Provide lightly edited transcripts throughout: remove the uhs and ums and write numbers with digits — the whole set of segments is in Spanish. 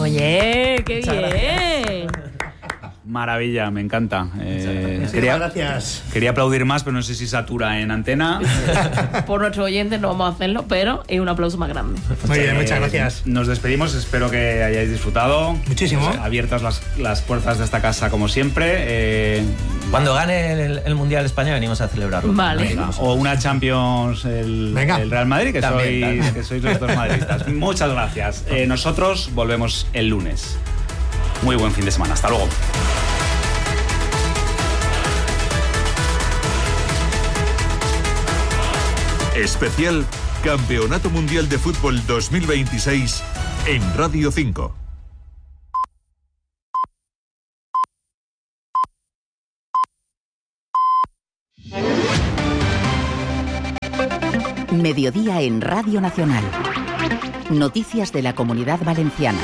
Oye, qué bien. Maravilla, me encanta. Gracias. Quería aplaudir más, pero no sé si satura en antena. Por nuestros oyentes no vamos a hacerlo, pero es un aplauso más grande. Muy bien, muchas gracias. Nos despedimos, espero que hayáis disfrutado. Muchísimo. Abiertas las puertas de esta casa como siempre. Cuando gane el Mundial España venimos a celebrarlo. Vale. Venga. O una Champions el Real Madrid, que sois los dos madridistas. Muchas gracias. Nosotros volvemos el lunes. Muy buen fin de semana. Hasta luego. Especial Campeonato Mundial de Fútbol 2026 en Radio 5. Mediodía en Radio Nacional. Noticias de la Comunidad Valenciana.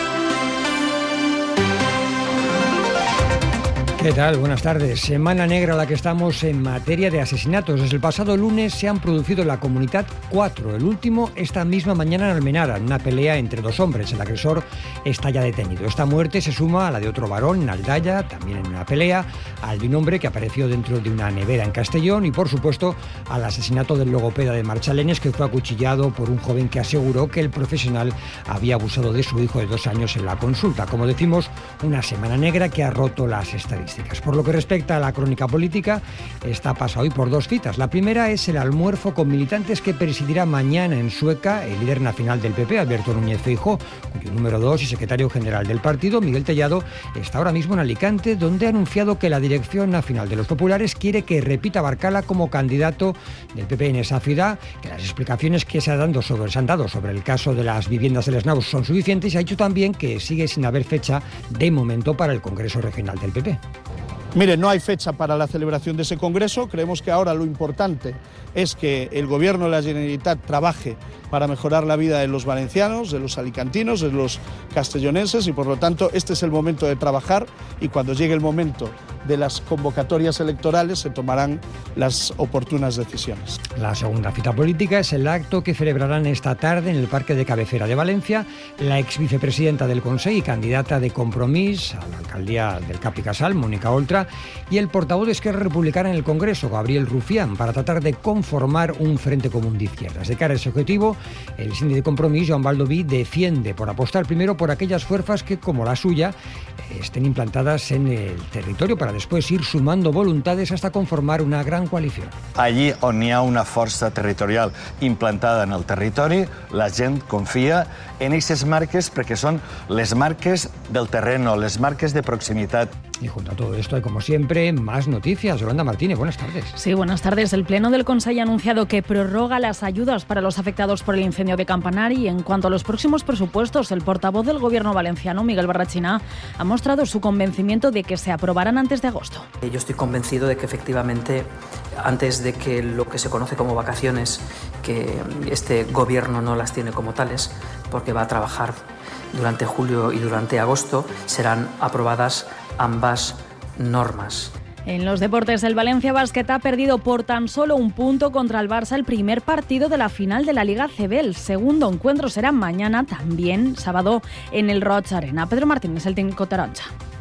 ¿Qué tal? Buenas tardes. Semana negra la que estamos en materia de asesinatos. Desde el pasado lunes se han producido en la Comunidad 4. El último esta misma mañana en Almenara, en una pelea entre dos hombres. El agresor está ya detenido. Esta muerte se suma a la de otro varón en Aldaya, también en una pelea, al de un hombre que apareció dentro de una nevera en Castellón y, por supuesto, al asesinato del logopeda de Marchalenes, que fue acuchillado por un joven que aseguró que el profesional había abusado de su hijo de 2 años en la consulta. Como decimos, una semana negra que ha roto las estadísticas. Por lo que respecta a la crónica política, está pasada hoy por 2 citas. La primera es el almuerzo con militantes que presidirá mañana en Sueca el líder nacional del PP, Alberto Núñez Feijóo, cuyo número 2 y secretario general del partido, Miguel Tellado, está ahora mismo en Alicante, donde ha anunciado que la Dirección Nacional de los Populares quiere que repita Barcala como candidato del PP en esa ciudad, que las explicaciones que se han dado sobre el caso de las viviendas de Les Naus son suficientes, y ha dicho también que sigue sin haber fecha de momento para el Congreso Regional del PP. Mire, no hay fecha para la celebración de ese congreso. Creemos que ahora lo importante es que el Gobierno de la Generalitat trabaje para mejorar la vida de los valencianos, de los alicantinos, de los castellonenses, y por lo tanto este es el momento de trabajar, y cuando llegue el momento de las convocatorias electorales se tomarán las oportunas decisiones. La segunda cita política es el acto que celebrarán esta tarde en el Parque de Cabecera de Valencia la exvicepresidenta del Consell y candidata de Compromís a la alcaldía del Cap i Casal, Mónica Oltra, y el portavoz de Esquerra Republicana en el Congreso, Gabriel Rufián, para tratar de conformar un frente común de izquierdas. De cara a ese objetivo, el síndic de Compromís, Joan Baldoví, defiende por apostar primero por aquellas fuerzas que, como la suya, estén implantadas en el territorio para después ir sumando voluntades hasta conformar una gran coalició. Allí on hi ha una força territorial implantada en el territori, la gent confia en aquestes marques perquè són les marques del terreno, les marques de proximitat. Y junto a todo esto hay, como siempre, más noticias. Yolanda Martínez, buenas tardes. Sí, buenas tardes. El Pleno del Consell ha anunciado que prorroga las ayudas para los afectados por el incendio de Campanar, y en cuanto a los próximos presupuestos, el portavoz del Gobierno valenciano, Miguel Barrachina, ha mostrado su convencimiento de que se aprobarán antes de agosto. Yo estoy convencido de que efectivamente, antes de que lo que se conoce como vacaciones, que este Gobierno no las tiene como tales, porque va a trabajar durante julio y durante agosto, serán aprobadas ambas normas. En los deportes, el Valencia Basket ha perdido por tan solo 1 punto contra el Barça el primer partido de la final de la Liga ACB. El segundo encuentro será mañana, también sábado, en el Roig Arena. Pedro Martínez, el técnico taronja.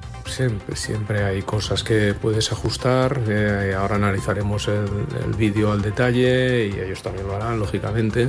Siempre hay cosas que puedes ajustar. Ahora analizaremos el vídeo al detalle y ellos también lo harán, lógicamente,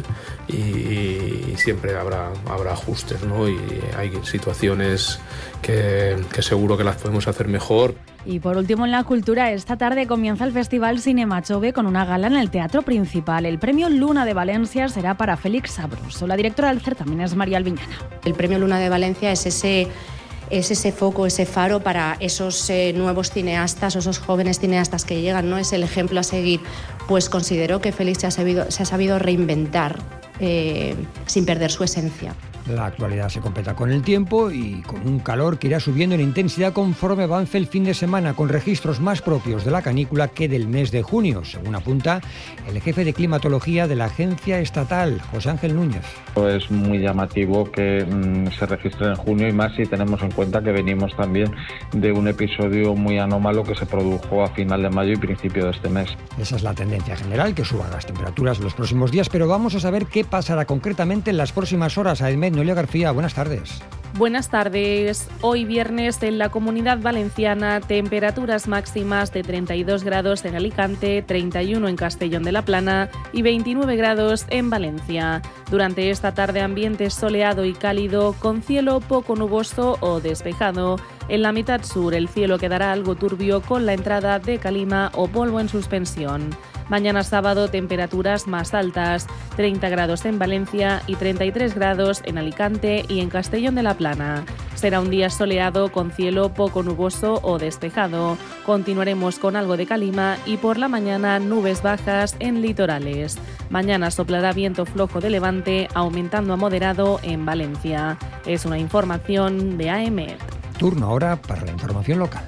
y siempre habrá ajustes, ¿no? Y hay situaciones que seguro que las podemos hacer mejor. Y por último, en la cultura, esta tarde comienza el Festival Cinema Chove con una gala en el Teatro Principal. El premio Luna de Valencia será para Félix Sabroso. La directora del certamen es María Albiñana. El premio Luna de Valencia es ese foco, ese faro para esos nuevos cineastas, esos jóvenes cineastas que llegan, ¿no? Es el ejemplo a seguir. Pues considero que Félix se ha sabido reinventar sin perder su esencia. La actualidad se completa con el tiempo y con un calor que irá subiendo en intensidad conforme avance el fin de semana, con registros más propios de la canícula que del mes de junio, según apunta el jefe de climatología de la agencia estatal, José Ángel Núñez. Es muy llamativo que se registre en junio, y más si tenemos en cuenta que venimos también de un episodio muy anómalo que se produjo a final de mayo y principio de este mes. Esa es la tendencia general, que suban las temperaturas en los próximos días, pero vamos a saber qué pasará concretamente en las próximas horas. Noelia García, buenas tardes. Buenas tardes. Hoy viernes en la Comunidad Valenciana, temperaturas máximas de 32 grados en Alicante, 31 en Castellón de la Plana y 29 grados en Valencia. Durante esta tarde ambiente soleado y cálido con cielo poco nuboso o despejado. En la mitad sur el cielo quedará algo turbio con la entrada de calima o polvo en suspensión. Mañana sábado temperaturas más altas, 30 grados en Valencia y 33 grados en Alicante y en Castellón de la Plana. Será un día soleado con cielo poco nuboso o despejado. Continuaremos con algo de calima y por la mañana nubes bajas en litorales. Mañana soplará viento flojo de levante, aumentando a moderado en Valencia. Es una información de AEMET. Turno ahora para la información local.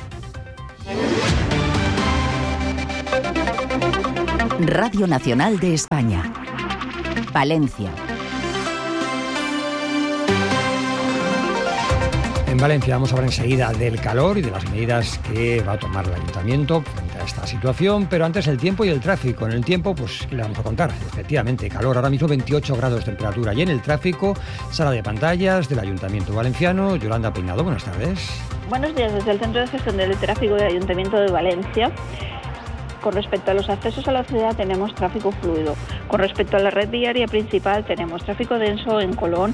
Radio Nacional de España. Valencia. En Valencia vamos a hablar enseguida del calor y de las medidas que va a tomar el ayuntamiento frente a esta situación, pero antes el tiempo y el tráfico. En el tiempo, pues, ¿qué le vamos a contar? Efectivamente, calor, ahora mismo 28 grados de temperatura. Y en el tráfico, sala de pantallas del Ayuntamiento Valenciano. Yolanda Peinado, buenas tardes. Buenos días, desde el Centro de Gestión del Tráfico del Ayuntamiento de Valencia. Con respecto a los accesos a la ciudad tenemos tráfico fluido. Con respecto a la red viaria principal tenemos tráfico denso en Colón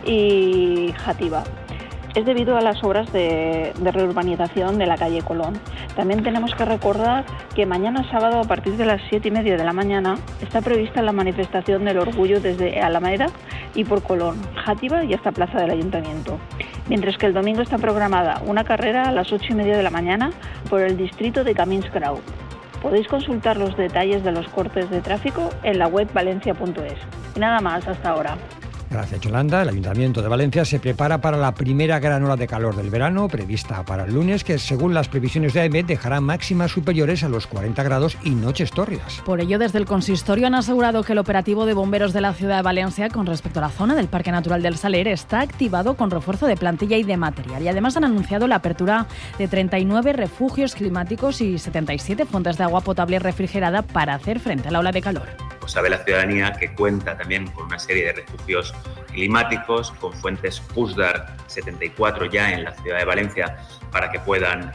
y Játiva. Es debido a las obras de reurbanización de la calle Colón. También tenemos que recordar que mañana sábado a partir de las 7:30 de la mañana está prevista la manifestación del orgullo desde Alameda y por Colón, Játiva y hasta Plaza del Ayuntamiento. Mientras que el domingo está programada una carrera a las 8:30 de la mañana por el distrito de Camins Grau. Podéis consultar los detalles de los cortes de tráfico en la web valencia.es. Y nada más, hasta ahora. Gracias, Yolanda. El Ayuntamiento de Valencia se prepara para la primera gran ola de calor del verano, prevista para el lunes, que según las previsiones de AEMET dejará máximas superiores a los 40 grados y noches tórridas. Por ello, desde el consistorio han asegurado que el operativo de bomberos de la ciudad de Valencia con respecto a la zona del Parque Natural del Saler está activado con refuerzo de plantilla y de material. Y además han anunciado la apertura de 39 refugios climáticos y 77 fuentes de agua potable refrigerada para hacer frente a la ola de calor. Pues sabe la ciudadanía que cuenta también con una serie de refugios climáticos, con fuentes USDAR 74 ya en la ciudad de Valencia para que puedan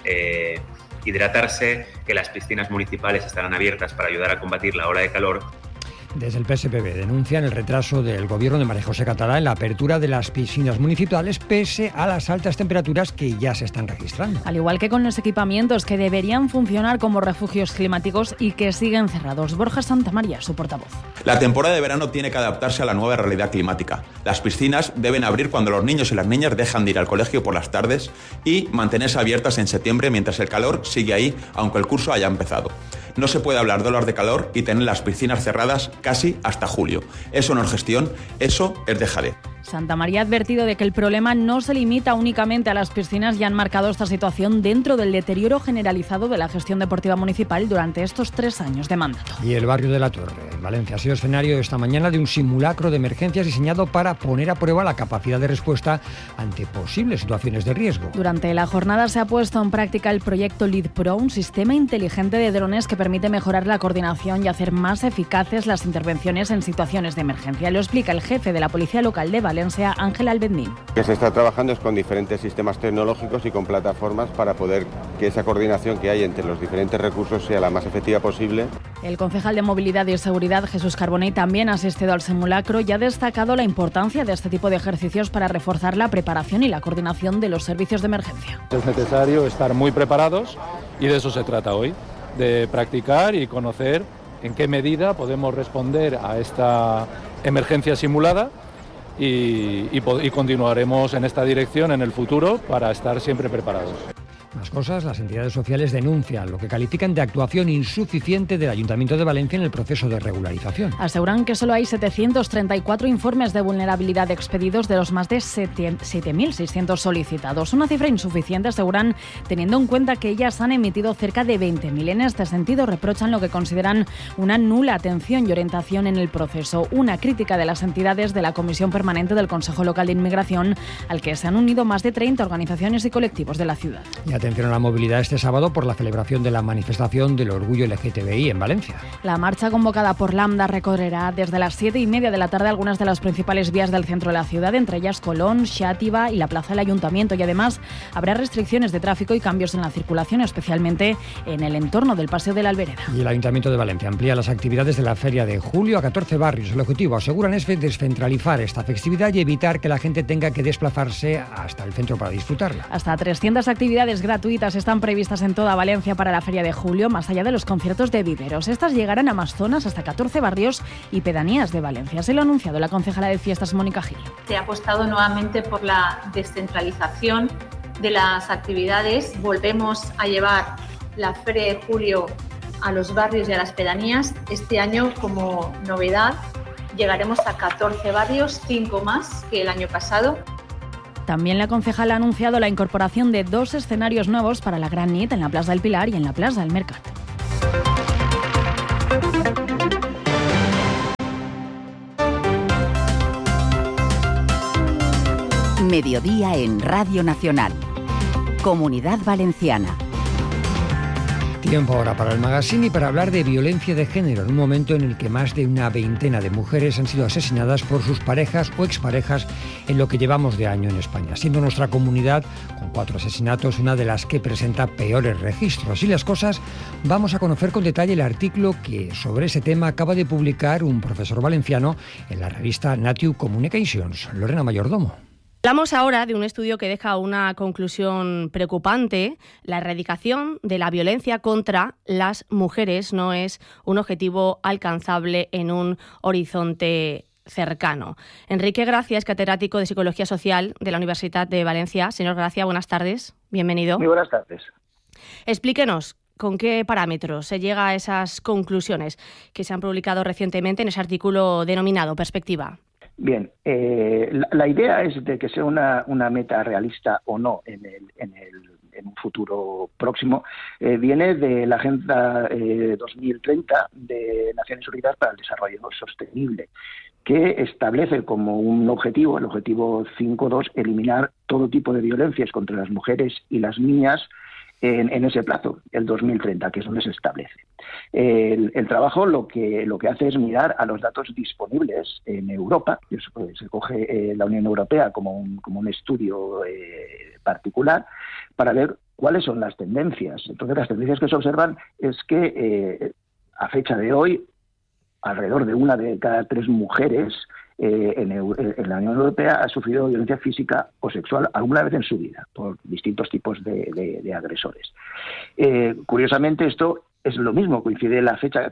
hidratarse, que las piscinas municipales estarán abiertas para ayudar a combatir la ola de calor. Desde el PSPB denuncian el retraso del gobierno de María José Catalá en la apertura de las piscinas municipales pese a las altas temperaturas que ya se están registrando. Al igual que con los equipamientos que deberían funcionar como refugios climáticos y que siguen cerrados. Borja Santamaría, su portavoz. La temporada de verano tiene que adaptarse a la nueva realidad climática. Las piscinas deben abrir cuando los niños y las niñas dejan de ir al colegio por las tardes y mantenerse abiertas en septiembre mientras el calor sigue ahí, aunque el curso haya empezado. No se puede hablar de olas de calor y tener las piscinas cerradas casi hasta julio. Eso no es gestión, eso es dejadez. Santamaría ha advertido de que el problema no se limita únicamente a las piscinas y han marcado esta situación dentro del deterioro generalizado de la gestión deportiva municipal durante estos 3 años de mandato. Y el barrio de La Torre, en Valencia, ha sido escenario esta mañana de un simulacro de emergencias diseñado para poner a prueba la capacidad de respuesta ante posibles situaciones de riesgo. Durante la jornada se ha puesto en práctica el proyecto Lead Pro, un sistema inteligente de drones que permite mejorar la coordinación y hacer más eficaces las intervenciones en situaciones de emergencia. Lo explica el jefe de la Policía Local de Valencia, Ángel Albendín. Lo que se está trabajando es con diferentes sistemas tecnológicos y con plataformas para poder que esa coordinación que hay entre los diferentes recursos sea la más efectiva posible. El concejal de Movilidad y Seguridad, Jesús Carbonell, también ha asistido al simulacro y ha destacado la importancia de este tipo de ejercicios para reforzar la preparación y la coordinación de los servicios de emergencia. Es necesario estar muy preparados y de eso se trata hoy, de practicar y conocer en qué medida podemos responder a esta emergencia simulada y continuaremos en esta dirección en el futuro para estar siempre preparados. Más cosas, las entidades sociales denuncian lo que califican de actuación insuficiente del Ayuntamiento de Valencia en el proceso de regularización. Aseguran que solo hay 734 informes de vulnerabilidad expedidos de los más de 7.600 solicitados. Una cifra insuficiente, aseguran, teniendo en cuenta que ellas han emitido cerca de 20.000. En este sentido, reprochan lo que consideran una nula atención y orientación en el proceso. Una crítica de las entidades de la Comisión Permanente del Consejo Local de Inmigración, al que se han unido más de 30 organizaciones y colectivos de la ciudad. Y atención a la movilidad este sábado por la celebración de la manifestación del orgullo LGTBI en Valencia. La marcha convocada por Lambda recorrerá desde las 7:30 de la tarde algunas de las principales vías del centro de la ciudad, entre ellas Colón, Xàtiva y la plaza del Ayuntamiento. Y además habrá restricciones de tráfico y cambios en la circulación, especialmente en el entorno del Paseo de la Albereda. Y el Ayuntamiento de Valencia amplía las actividades de la Feria de Julio a 14 barrios. El objetivo, aseguran, es descentralizar esta festividad y evitar que la gente tenga que desplazarse hasta el centro para disfrutarla. Hasta 300 actividades gratuitas están previstas en toda Valencia para la Feria de Julio, más allá de los conciertos de viveros. Estas llegarán a más zonas, hasta 14 barrios y pedanías de Valencia. Se lo ha anunciado la concejala de Fiestas, Mónica Gil. Se ha apostado nuevamente por la descentralización de las actividades. Volvemos a llevar la Feria de Julio a los barrios y a las pedanías. Este año, como novedad, llegaremos a 14 barrios, 5 más que el año pasado. También la concejala ha anunciado la incorporación de 2 escenarios nuevos para la Gran Nit en la Plaza del Pilar y en la Plaza del Mercat. Mediodía en Radio Nacional. Comunidad Valenciana. Tiempo ahora para el magazine y para hablar de violencia de género, en un momento en el que más de una veintena de mujeres han sido asesinadas por sus parejas o exparejas en lo que llevamos de año en España, siendo nuestra comunidad, con 4 asesinatos, una de las que presenta peores registros. Y las cosas, vamos a conocer con detalle el artículo que sobre ese tema acaba de publicar un profesor valenciano en la revista Nature Communications. Lorena Mayordomo. Hablamos ahora de un estudio que deja una conclusión preocupante. La erradicación de la violencia contra las mujeres no es un objetivo alcanzable en un horizonte cercano. Enrique Gracia es catedrático de Psicología Social de la Universidad de Valencia. Señor Gracia, buenas tardes. Bienvenido. Muy buenas tardes. Explíquenos con qué parámetros se llega a esas conclusiones que se han publicado recientemente en ese artículo denominado Perspectiva. Bien, la idea es de que sea una meta realista o no en un futuro próximo, viene de la Agenda 2030 de Naciones Unidas para el Desarrollo Sostenible, que establece como un objetivo, el objetivo 5.2, eliminar todo tipo de violencias contra las mujeres y las niñas en ese plazo, el 2030, que es donde se establece. El trabajo lo que hace es mirar a los datos disponibles en Europa. Se coge la Unión Europea como un estudio particular para ver cuáles son las tendencias. Entonces, las tendencias que se observan es que a fecha de hoy, alrededor de 1 de cada 3 mujeres en la Unión Europea ha sufrido violencia física o sexual alguna vez en su vida por distintos tipos de agresores. Curiosamente, esto es lo mismo, coincide la fecha,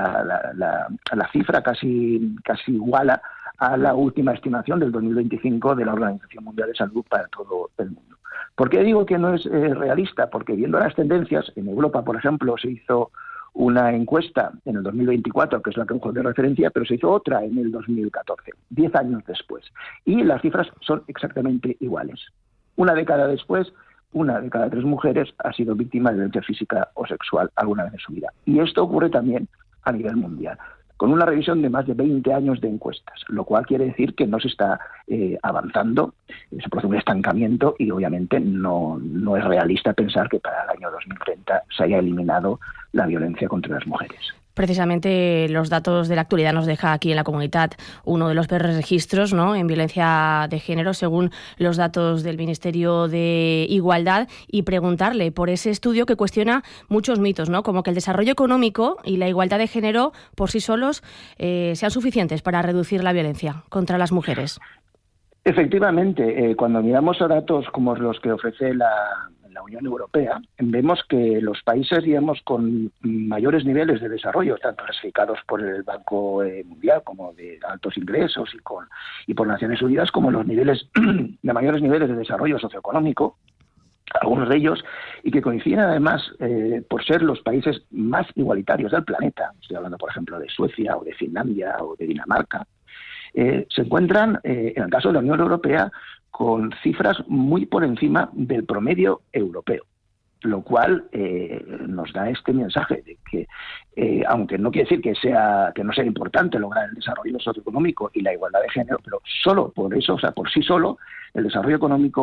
la cifra casi iguala a la última estimación del 2025 de la Organización Mundial de Salud para todo el mundo. ¿Por qué digo que no es realista? Porque viendo las tendencias, en Europa, por ejemplo, se hizo una encuesta en el 2024, que es la que cojo de referencia, pero se hizo otra en el 2014, 10 años después. Y las cifras son exactamente iguales. 1 década después, 1 de cada 3 mujeres ha sido víctima de violencia física o sexual alguna vez en su vida. Y esto ocurre también a nivel mundial, con una revisión de más de 20 años de encuestas, lo cual quiere decir que no se está avanzando, se produce un estancamiento y obviamente no es realista pensar que para el año 2030 se haya eliminado la violencia contra las mujeres. Precisamente los datos de la actualidad nos deja aquí en la comunidad uno de los peores registros, ¿no?, en violencia de género, según los datos del Ministerio de Igualdad, y preguntarle por ese estudio que cuestiona muchos mitos, ¿no?, como que el desarrollo económico y la igualdad de género por sí solos sean suficientes para reducir la violencia contra las mujeres. Efectivamente, cuando miramos a datos como los que ofrece la Unión Europea, vemos que los países, digamos, con mayores niveles de desarrollo, tanto clasificados por el Banco Mundial como de altos ingresos y por Naciones Unidas, como los niveles de mayores niveles de desarrollo socioeconómico, algunos de ellos, y que coinciden además por ser los países más igualitarios del planeta. Estoy hablando, por ejemplo, de Suecia o de Finlandia o de Dinamarca. Se encuentran, en el caso de la Unión Europea, con cifras muy por encima del promedio europeo, lo cual nos da este mensaje de que, aunque no quiere decir que no sea importante lograr el desarrollo socioeconómico y la igualdad de género, pero solo por eso, o sea, por sí solo, el desarrollo económico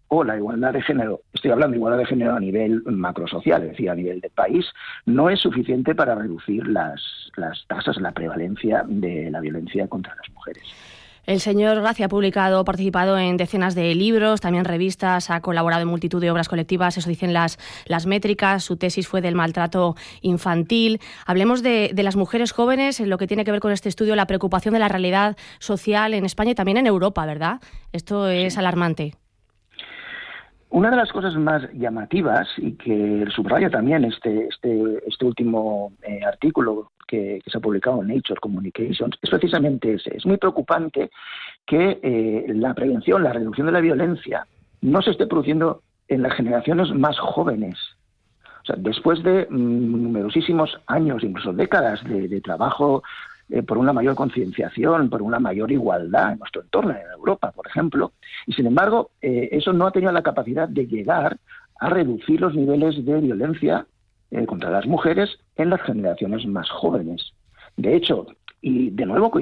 o la igualdad de género, estoy hablando de igualdad de género a nivel macrosocial, es decir, a nivel de país, no es suficiente para reducir las tasas, la prevalencia de la violencia contra las mujeres. El señor Gracia ha participado en decenas de libros, también revistas, ha colaborado en multitud de obras colectivas, eso dicen las métricas. Su tesis fue del maltrato infantil. Hablemos de las mujeres jóvenes, en lo que tiene que ver con este estudio, la preocupación de la realidad social en España y también en Europa, ¿verdad? Esto es alarmante. Una de las cosas más llamativas y que subraya también este último artículo que se ha publicado en Nature Communications es precisamente ese. Es muy preocupante que la prevención, la reducción de la violencia no se esté produciendo en las generaciones más jóvenes. O sea, después de numerosísimos años, incluso décadas de trabajo por una mayor concienciación, por una mayor igualdad en nuestro entorno, en Europa, por ejemplo, y sin embargo eso no ha tenido la capacidad de llegar a reducir los niveles de violencia contra las mujeres en las generaciones más jóvenes. De hecho, y de nuevo